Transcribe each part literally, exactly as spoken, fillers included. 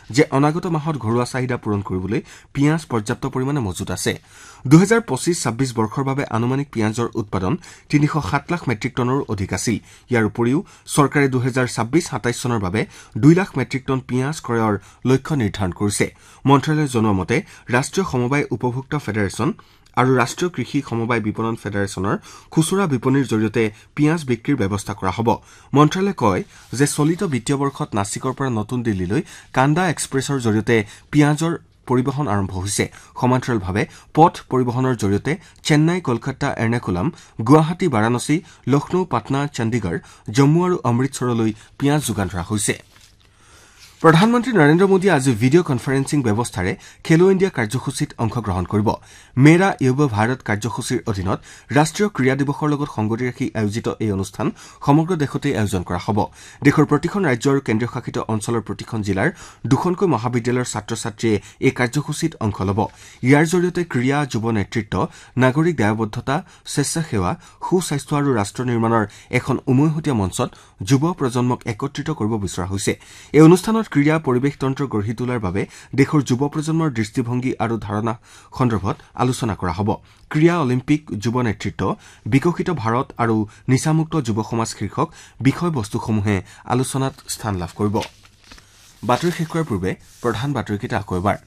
যে অনাগত মাহত ঘৰুৱা চাহিদা পূৰণ কৰিবলৈ পিয়াজ পৰ্যাপ্ত পৰিমাণে মজুত আছে দুই হাজাৰ পঁচিশ ছাব্বিশ বৰ্ষৰ বাবে আনুমানিক পিয়াজৰ উৎপাদন তিনিশ সাত লাখ মেট্ৰিক টনৰো অধিক আছিল ইয়াৰ উপৰিও চৰকাৰে দুই হাজাৰ ছাব্বিশ সাতাইশ চনৰ বাবে দুই লাখ মেট্ৰিক টন পিয়াজ ক্ৰয়ৰ লক্ষ্য নিৰ্ধাৰণ কৰিছে মন্ত্ৰালয়ে জনোৱা মতে ৰাষ্ট্ৰীয় সমবায় উপভোক্তা ফেডাৰেচন আৰু ৰাষ্ট্ৰীয় কৃষি সমবায় বিপণন ফেডাৰেচনৰ খুচুৰা বিপণীৰ জৰিয়তে পিয়াজ বিক্ৰীৰ ব্যৱস্থা কৰা হ'ব মন্ত্ৰালয়ে কয় যে চলিত বিত্তীয় বৰ্ষত নাছিকৰ পৰা নতুন দিল্লীলৈ কাণ্ডা এক্সপ্ৰেছৰ জৰিয়তে পিয়াজৰ পৰিবহণ আৰম্ভ হৈছে সমান্তৰালভাৱে পথ পৰিবহণৰ জৰিয়তে চেন্নাই কলকাতা এৰ্নাকুলাম গুৱাহাটী বাৰাণসী লক্ষ্ণৌ পাটনা চণ্ডীগড় জম্মু আৰু অমৃতসৰলৈ পিয়াজ যোগান ধৰা হৈছে প্ৰধানমন্ত্ৰী নৰেন্দ্ৰ মোদীয়ে আজি ভিডিঅ' কনফাৰেন্সিং ব্যৱস্থাৰে খেলো ইণ্ডিয়া কাৰ্যসূচীত অংশগ্ৰহণ কৰিব মেৰা যুৱ ভাৰত কাৰ্যসূচীৰ অধীনত ৰাষ্ট্ৰীয় ক্ৰীড়া দিৱসৰ লগত সংগতি ৰাখি আয়োজিত এই অনুষ্ঠান সমগ্ৰ দেশতে আয়োজন কৰা হ'ব দেশৰ প্ৰতিখন ৰাজ্য আৰু কেন্দ্ৰীয় শাসিত অঞ্চলৰ প্ৰতিখন জিলাৰ দুখনকৈ মহাবিদ্যালয়ৰ ছাত্ৰ ছাত্ৰীয়ে এই কাৰ্যসূচীত অংশ ল'ব ইয়াৰ জৰিয়তে ক্ৰীড়া যুৱ নেতৃত্ব নাগৰিক দায়বদ্ধতা স্বেচ্ছাসেৱা সুস্বাস্থ্য আৰু ৰাষ্ট্ৰ নিৰ্মাণৰ এখন উমৈহতীয়া মঞ্চত যুৱ প্ৰজন্মক একত্ৰিত কৰিব বিচৰা হৈছে এই অনুষ্ঠানত ক্ৰীড়া পৰিৱেশ তন্ত্ৰ গঢ়ি তোলাৰ বাবে দেশৰ যুৱ প্ৰজন্মৰ দৃষ্টিভংগী আৰু ধাৰণা সন্দৰ্ভত আলোচনা কৰা হ'ব ক্ৰীড়া অলিম্পিক যুৱ নেতৃত্ব বিকশিত ভাৰত আৰু নিচামুক্ত যুৱ সমাজ শীৰ্ষক বিষয়বস্তুসমূহে আলোচনাত স্থান লাভ কৰিব বাতৰি শেষ কৰাৰ পূৰ্বে প্ৰধান বাতৰিকেইটা আকৌ এবাৰ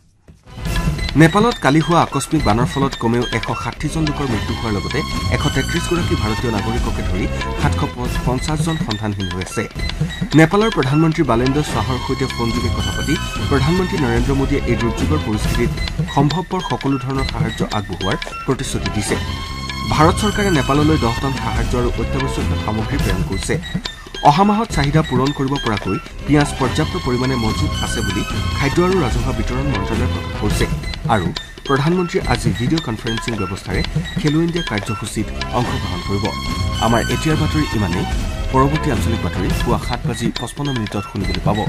নেপালত কালি হোৱা আকস্মিক বানৰ ফলত কমেও এশ ষাঠি জন লোকৰ মৃত্যু হোৱাৰ লগতে এশ তেত্ৰিশ গৰাকী ভাৰতীয় নাগৰিককে ধৰি সাতশ পঞ্চাছ জন সন্ধানহীন হৈ আছে নেপালৰ প্ৰধানমন্ত্ৰী বালেন্দ্ৰ শ্বাহৰ সৈতে ফোনযোগে কথা পাতি প্ৰধানমন্ত্ৰী নৰেন্দ্ৰ মোদীয়ে এই দুৰ্যোগৰ পৰিস্থিতিত সম্ভৱপৰ সকলো ধৰণৰ সাহায্য আগবঢ়োৱাৰ প্ৰতিশ্ৰুতি দিছে ভাৰত চৰকাৰে নেপাললৈ দহ টন সাহায্য আৰু অত্যাৱশ্যকীয় সামগ্ৰী প্ৰেৰণ কৰিছে অহা মাহত চাহিদা পূৰণ কৰিব পৰাকৈ পিয়াজ পৰ্যাপ্ত পৰিমাণে মজুত আছে বুলি খাদ্য আৰু ৰাজহুৱা বিতৰণ মন্ত্ৰালয়ে প্ৰকাশ কৰিছে আৰু প্ৰধানমন্ত্ৰীয়ে আজি ভিডিঅ' কনফাৰেন্সিং ব্যৱস্থাৰে খেলো ইণ্ডিয়া কাৰ্যসূচীত অংশগ্ৰহণ কৰিব আমাৰ এতিয়াৰ বাতৰি ইমানেই পৰৱৰ্তী আঞ্চলিক বাতৰি পুৱা সাত বাজি পঁচপন্ন মিনিটত শুনিবলৈ পাব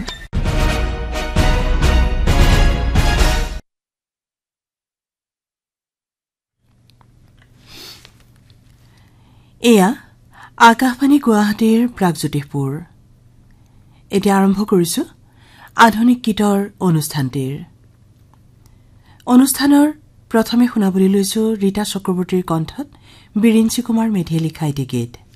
এয়া আকাশবাণী গুৱাহাটীৰ প্ৰাগজ্যোতিষপুৰ এতিয়া আৰম্ভ কৰিছো আধুনিক গীতৰ অনুষ্ঠানটিৰ অনুষ্ঠানৰ প্ৰথমে শুনাবলৈ লৈছো ৰীতা চক্ৰৱৰ্তীৰ কণ্ঠত বিৰিঞ্চি কুমাৰ মেধিয়ে লিখা এটি গীত